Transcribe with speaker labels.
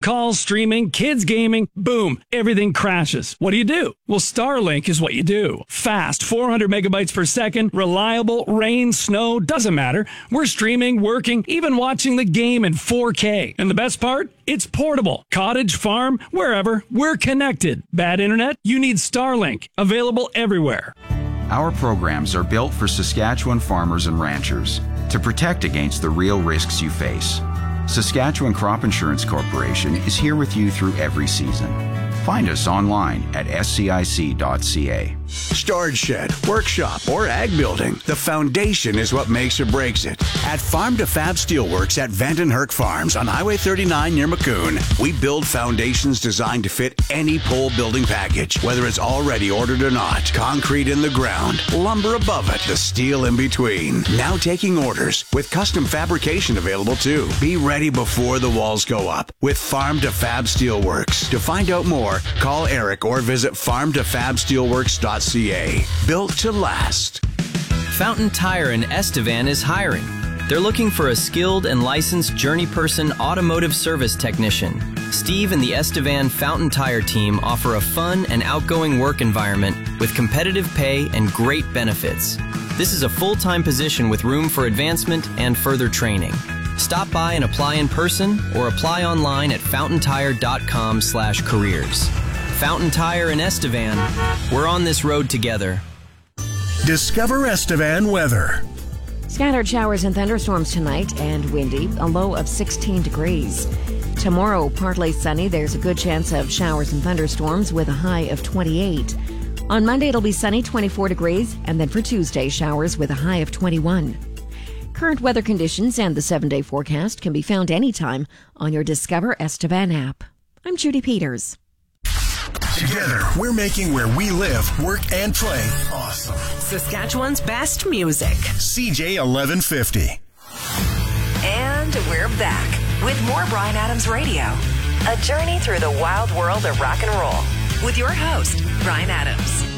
Speaker 1: calls, streaming, kids gaming, boom, everything crashes. What do? Well, Starlink is what you do. Fast, 400 megabytes per second, reliable, rain, snow, doesn't matter. We're streaming, working, even watching the game in 4K. And the best part? It's portable. Cottage, farm, wherever, we're connected. Bad internet? You need Starlink. Available everywhere.
Speaker 2: Our programs are built for Saskatchewan farmers and ranchers to protect against the real risks you face. Saskatchewan Crop Insurance Corporation is here with you through every season. Find us online at scic.ca.
Speaker 3: Storage shed, workshop, or ag building. The foundation is what makes or breaks it. At Farm to Fab Steelworks at Vandenherk Farms on Highway 39 near Maccoon, we build foundations designed to fit any pole building package, whether it's already ordered or not. Concrete in the ground, lumber above it, the steel in between. Now taking orders with custom fabrication available too. Be ready before the walls go up with Farm to Fab Steelworks. To find out more, call Eric or visit farmtofabsteelworks.ca. Built to last.
Speaker 4: Fountain Tire in Estevan is hiring. They're looking for a skilled and licensed journeyperson automotive service technician. Steve and the Estevan Fountain Tire team offer a fun and outgoing work environment with competitive pay and great benefits. This is a full-time position with room for advancement and further training. Stop by and apply in person or apply online at fountaintire.com/careers. Fountain Tire in Estevan. We're on this road together.
Speaker 5: Discover Estevan weather.
Speaker 6: Scattered showers and thunderstorms tonight and windy, a low of 16 degrees. Tomorrow, partly sunny. There's a good chance of showers and thunderstorms with a high of 28. On Monday, it'll be sunny, 24 degrees. And then for Tuesday, showers with a high of 21. Current weather conditions and the 7-day forecast can be found anytime on your Discover Estevan app. I'm Judy Peters.
Speaker 5: Together, we're making where we live, work, and play awesome.
Speaker 7: Saskatchewan's best music.
Speaker 5: CJ 1150.
Speaker 7: And we're back with more Bryan Adams Radio. A journey through the wild world of rock and roll with your host, Bryan Adams.